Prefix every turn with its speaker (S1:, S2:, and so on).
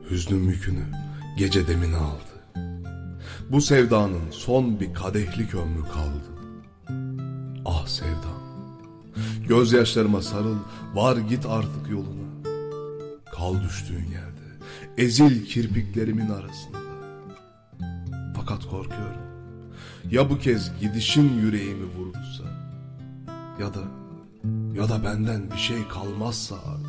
S1: Hüznün yükünü gece demine aldı. Bu sevdanın son bir kadehlik ömrü kaldı. Ah sevdam, gözyaşlarıma sarıl, var git artık yoluna. Kal düştüğün yerde, ezil kirpiklerimin arasında. Fakat korkuyorum, ya bu kez gidişin yüreğimi vurursa, ya da benden bir şey kalmazsa artık.